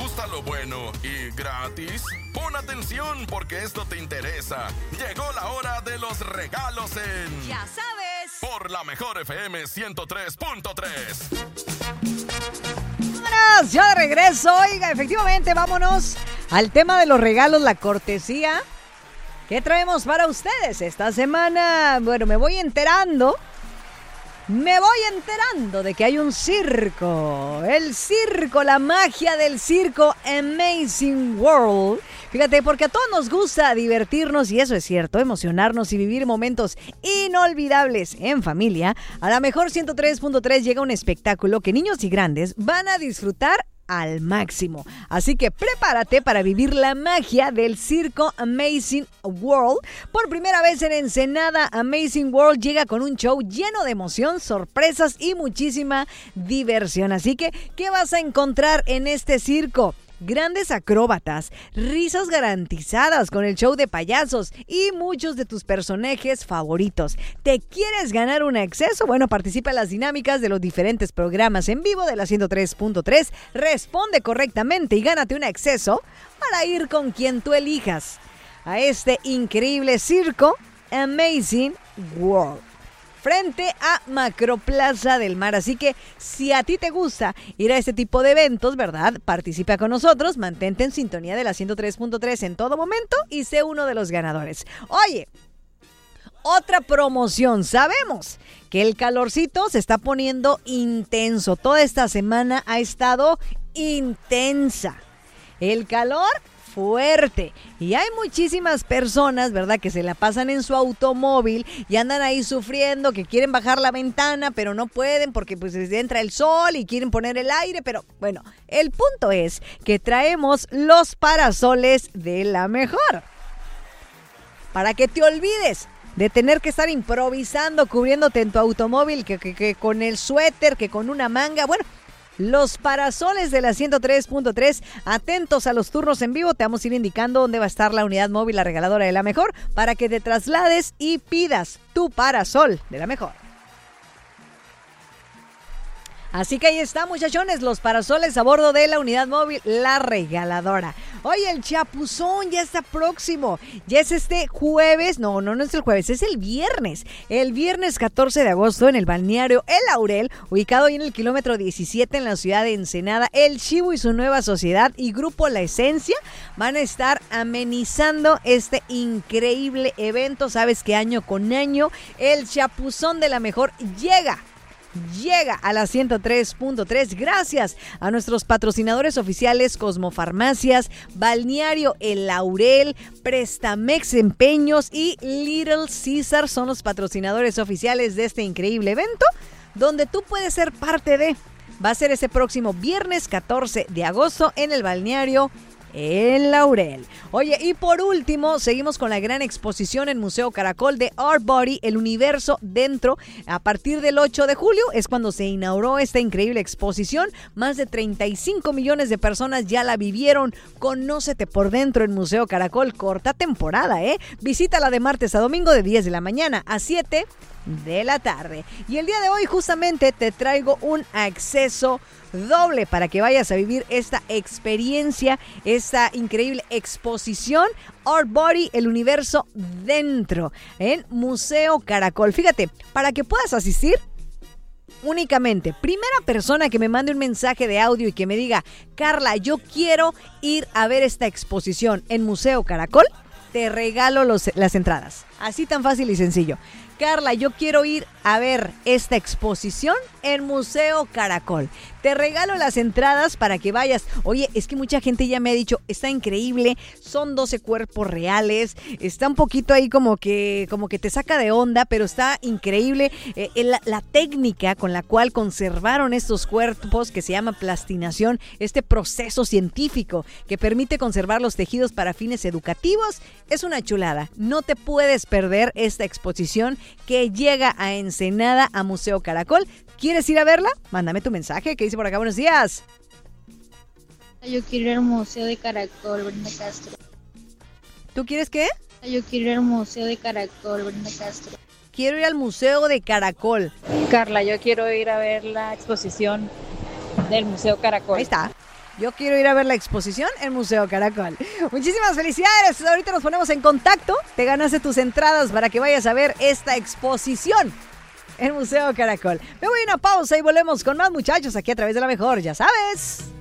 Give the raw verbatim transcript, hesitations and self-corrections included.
gusta lo bueno y gratis? Pon atención porque esto te interesa. Llegó la hora de los regalos en... ¡Ya sabes! Por la Mejor F M ciento tres punto tres. ¡Vámonos! Ya de regreso. Oiga, efectivamente, vámonos al tema de los regalos, la cortesía. ¿Qué traemos para ustedes esta semana? Bueno, me voy enterando... Me voy enterando de que hay un circo, el circo, la magia del circo Amazing World. Fíjate, porque a todos nos gusta divertirnos, y eso es cierto, emocionarnos y vivir momentos inolvidables en familia. A la Mejor ciento tres punto tres llega un espectáculo que niños y grandes van a disfrutar al máximo. Así que prepárate para vivir la magia del circo Amazing World. Por primera vez en Ensenada, Amazing World llega con un show lleno de emoción, sorpresas y muchísima diversión. Así que, ¿qué vas a encontrar en este circo? Grandes acróbatas, risas garantizadas con el show de payasos y muchos de tus personajes favoritos. ¿Te quieres ganar un acceso? Bueno, participa en las dinámicas de los diferentes programas en vivo de la ciento tres punto tres. Responde correctamente y gánate un acceso para ir con quien tú elijas a este increíble circo Amazing World, frente a Macroplaza del Mar. Así que si a ti te gusta ir a este tipo de eventos, ¿verdad? Participa con nosotros, mantente en sintonía de la ciento tres punto tres en todo momento y sé uno de los ganadores. Oye, otra promoción. Sabemos que el calorcito se está poniendo intenso. Toda esta semana ha estado intensa. El calor fuerte. Y hay muchísimas personas, ¿verdad?, que se la pasan en su automóvil y andan ahí sufriendo, que quieren bajar la ventana, pero no pueden porque pues entra el sol y quieren poner el aire. Pero bueno, el punto es que traemos los parasoles de La Mejor, para que te olvides de tener que estar improvisando, cubriéndote en tu automóvil, que, que, que con el suéter, que con una manga. Bueno, los parasoles de la ciento tres punto tres, atentos a los turnos en vivo, te vamos a ir indicando dónde va a estar la unidad móvil, la regaladora de La Mejor, para que te traslades y pidas tu parasol de La Mejor. Así que ahí está, muchachones, los parasoles a bordo de la unidad móvil, la regaladora. Oye, el Chapuzón ya está próximo. Ya es este jueves, no, no, no es el jueves, es el viernes. El viernes catorce de agosto en el balneario El Laurel, ubicado ahí en el kilómetro diecisiete en la ciudad de Ensenada. El Chivo y su nueva sociedad y Grupo La Esencia van a estar amenizando este increíble evento. Sabes que año con año el Chapuzón de La Mejor llega. Llega a la ciento tres punto tres gracias a nuestros patrocinadores oficiales Cosmofarmacias, Balneario El Laurel, Prestamex Empeños y Little Caesar son los patrocinadores oficiales de este increíble evento, donde tú puedes ser parte de. Va a ser ese próximo viernes catorce de agosto en el Balneario El Laurel. Oye, y por último, seguimos con la gran exposición en Museo Caracol de Our Body, el universo dentro. A partir del ocho de julio es cuando se inauguró esta increíble exposición. Más de treinta y cinco millones de personas ya la vivieron. Conócete por dentro en Museo Caracol. Corta temporada, ¿eh? Visítala de martes a domingo de diez de la mañana a siete de la tarde. Y el día de hoy justamente te traigo un acceso doble para que vayas a vivir esta experiencia, esta increíble exposición Our Body, el universo dentro, en Museo Caracol. Fíjate, para que puedas asistir, únicamente primera persona que me mande un mensaje de audio y que me diga: Carla, yo quiero ir a ver esta exposición en Museo Caracol, te regalo los, las entradas. Así tan fácil y sencillo. Carla, yo quiero ir a ver esta exposición en Museo Caracol. Te regalo las entradas para que vayas. Oye, es que mucha gente ya me ha dicho, está increíble, son doce cuerpos reales, está un poquito ahí como que, como que te saca de onda, pero está increíble eh, la, la técnica con la cual conservaron estos cuerpos, que se llama plastinación, este proceso científico que permite conservar los tejidos para fines educativos. Es una chulada. No te puedes perder esta exposición que llega a Ensenada, a Museo Caracol. ¿Quieres ir a verla? Mándame tu mensaje. ¿Qué dice por acá? Buenos días. Yo quiero ir al Museo de Caracol, Brenda Castro. ¿Tú quieres qué? Yo quiero ir al Museo de Caracol, Brenda Castro. Quiero ir al Museo de Caracol. Carla, yo quiero ir a ver la exposición del Museo Caracol. Ahí está. Yo quiero ir a ver la exposición en Museo Caracol. Muchísimas felicidades. Ahorita nos ponemos en contacto. Te ganaste tus entradas para que vayas a ver esta exposición en Museo Caracol. Me voy a una pausa y volvemos con más, muchachos, aquí a través de La Mejor, ya sabes.